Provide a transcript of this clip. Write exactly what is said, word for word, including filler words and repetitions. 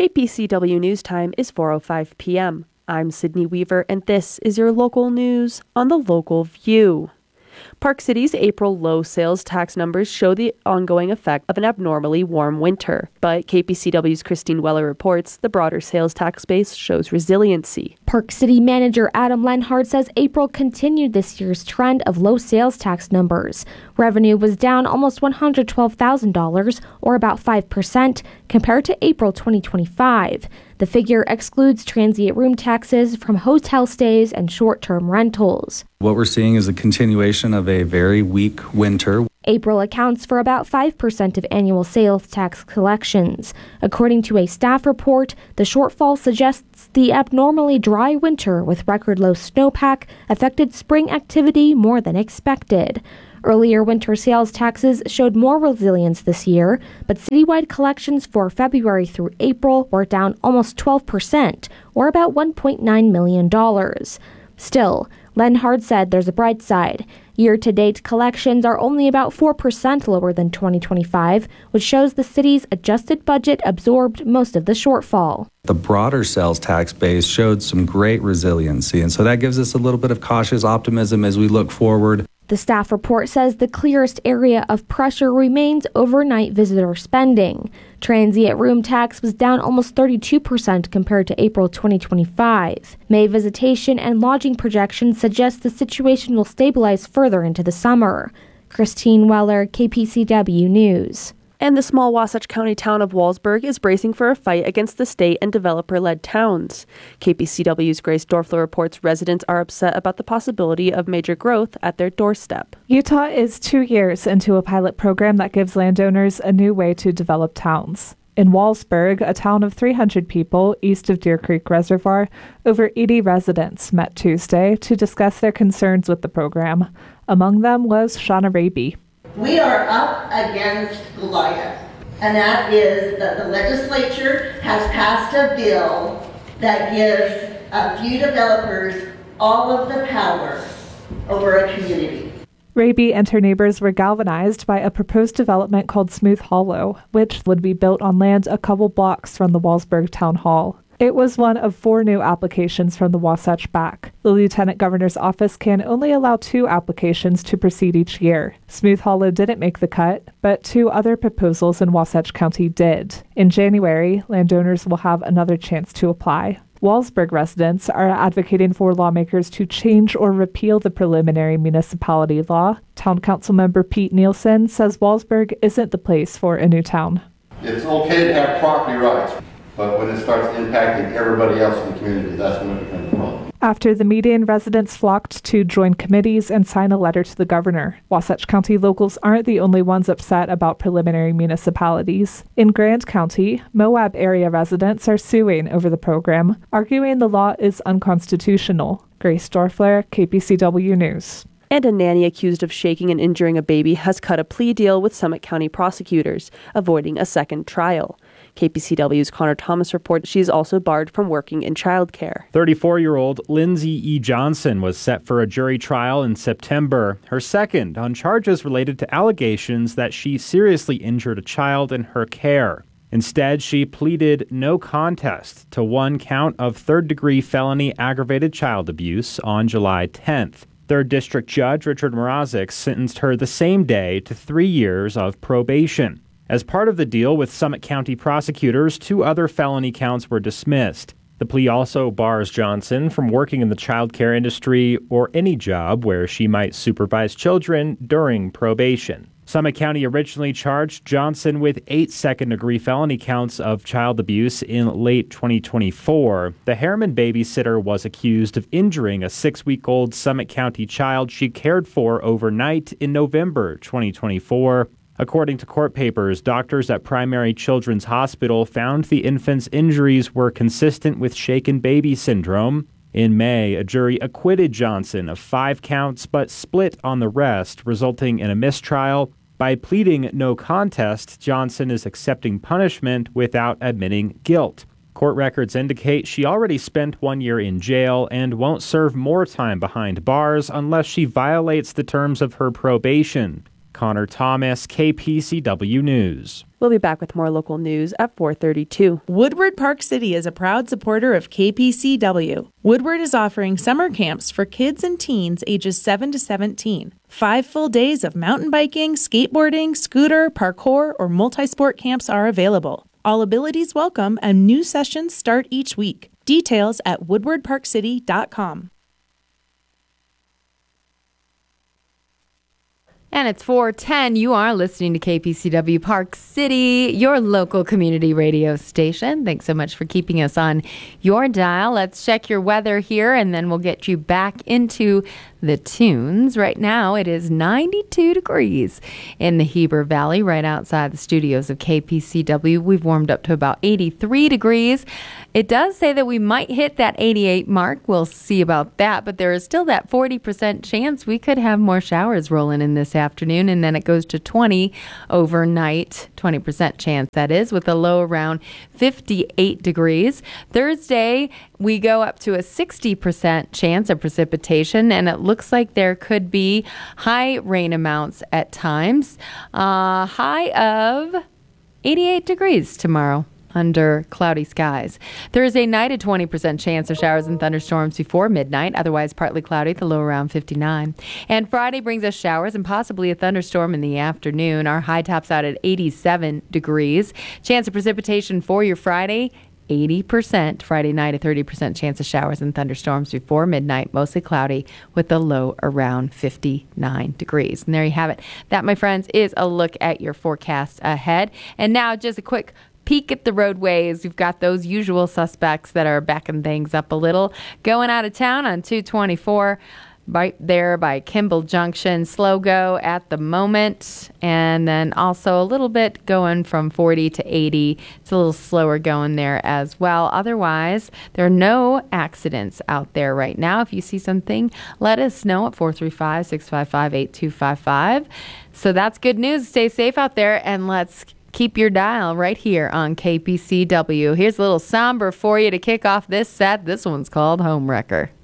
K P C W News Time is four oh five p.m. I'm Sydney Weaver, and this is your local news on the Local View. Park City's April low sales tax numbers show the ongoing effect of an abnormally warm winter. But K P C W's Christine Weller reports the broader sales tax base shows resiliency. Park City manager Adam Lenhard says April continued this year's trend of low sales tax numbers. Revenue was down almost one hundred twelve thousand dollars, or about five percent, compared to April twenty twenty-five. The figure excludes transient room taxes from hotel stays and short-term rentals. What we're seeing is a continuation of a very weak winter. April accounts for about five percent of annual sales tax collections. According to a staff report, the shortfall suggests the abnormally dry winter with record low snowpack affected spring activity more than expected. Earlier winter sales taxes showed more resilience this year, but citywide collections for February through April were down almost twelve percent, or about one point nine million dollars. Still, Lenhard said there's a bright side. Year-to-date collections are only about four percent lower than twenty twenty-five, which shows the city's adjusted budget absorbed most of the shortfall. The broader sales tax base showed some great resiliency, and so that gives us a little bit of cautious optimism as we look forward. The staff report says the clearest area of pressure remains overnight visitor spending. Transient room tax was down almost thirty-two percent compared to April twenty twenty-five. May visitation and lodging projections suggest the situation will stabilize further into the summer. Christine Weller, K P C W News. And the small Wasatch County town of Wallsburg is bracing for a fight against the state and developer-led towns. K P C W's Grace Dorfler reports residents are upset about the possibility of major growth at their doorstep. Utah is two years into a pilot program that gives landowners a new way to develop towns. In Wallsburg, a town of three hundred people east of Deer Creek Reservoir, over eighty residents met Tuesday to discuss their concerns with the program. Among them was Shauna Raby. We are up against Goliath, and that is that the legislature has passed a bill that gives a few developers all of the power over a community. Raby and her neighbors were galvanized by a proposed development called Smooth Hollow, which would be built on land a couple blocks from the Wallsburg Town Hall. It was one of four new applications from the Wasatch Back. The Lieutenant Governor's office can only allow two applications to proceed each year. Smooth Hollow didn't make the cut, but two other proposals in Wasatch County did. In January, landowners will have another chance to apply. Wallsburg residents are advocating for lawmakers to change or repeal the preliminary municipality law. Town Council member Pete Nielsen says Wallsburg isn't the place for a new town. It's okay to have property rights, but when it starts impacting everybody else in the community, that's when it becomes a problem. After the meeting, residents flocked to join committees and sign a letter to the governor. Wasatch County locals aren't the only ones upset about preliminary municipalities. In Grand County, Moab area residents are suing over the program, arguing the law is unconstitutional. Grace Dorfler, K P C W News. And a nanny accused of shaking and injuring a baby has cut a plea deal with Summit County prosecutors, avoiding a second trial. K P C W's Connor Thomas reports she is also barred from working in childcare. thirty-four-year-old Lindsay E. Johnson was set for a jury trial in September, her second on charges related to allegations that she seriously injured a child in her care. Instead, she pleaded no contest to one count of third-degree felony aggravated child abuse on July tenth. Third District Judge Richard Mrazek sentenced her the same day to three years of probation. As part of the deal with Summit County prosecutors, two other felony counts were dismissed. The plea also bars Johnson from working in the child care industry or any job where she might supervise children during probation. Summit County originally charged Johnson with eight second-degree felony counts of child abuse in late twenty twenty-four. The Harriman babysitter was accused of injuring a six-week-old Summit County child she cared for overnight in November twenty twenty-four. According to court papers, doctors at Primary Children's Hospital found the infant's injuries were consistent with shaken baby syndrome. In May, a jury acquitted Johnson of five counts but split on the rest, resulting in a mistrial. By pleading no contest, Johnson is accepting punishment without admitting guilt. Court records indicate she already spent one year in jail and won't serve more time behind bars unless she violates the terms of her probation. Connor Thomas, K P C W News. We'll be back with more local news at four thirty-two. Woodward Park City is a proud supporter of K P C W. Woodward is offering summer camps for kids and teens ages seven to seventeen. Five full days of mountain biking, skateboarding, scooter, parkour, or multi-sport camps are available. All abilities welcome, and new sessions start each week. Details at woodward park city dot com. And it's four ten. You are listening to K P C W Park City, your local community radio station. Thanks so much for keeping us on your dial. Let's check your weather here, and then we'll get you back into the tunes. Right now, it is ninety-two degrees in the Heber Valley, right outside the studios of K P C W. We've warmed up to about eighty-three degrees. It does say that we might hit that eighty-eight mark. We'll see about that, but there is still that forty percent chance we could have more showers rolling in this afternoon, and then it goes to twenty overnight, twenty percent chance that is, with a low around fifty-eight degrees. Thursday, we go up to a sixty percent chance of precipitation, and it looks like there could be high rain amounts at times. Uh, high of eighty-eight degrees tomorrow under cloudy skies. Thursday night, a twenty percent chance of showers and thunderstorms before midnight, otherwise partly cloudy, the low around fifty-nine. And Friday brings us showers and possibly a thunderstorm in the afternoon. Our high tops out at eighty-seven degrees. Chance of precipitation for your Friday, eighty percent. Friday night, a thirty percent chance of showers and thunderstorms before midnight, mostly cloudy with a low around fifty-nine degrees. And there you have it. That, my friends, is a look at your forecast ahead. And now just a quick peek at the roadways. We've got those usual suspects that are backing things up a little. Going out of town on two twenty-four, right there by Kimball Junction. Slow go at the moment. And then also a little bit going from forty to eighty. It's a little slower going there as well. Otherwise, there are no accidents out there right now. If you see something, let us know at four three five, six five five, eight two five five. So that's good news. Stay safe out there, and let's keep your dial right here on K P C W. Here's a little somber for you to kick off this set. This one's called Homewrecker.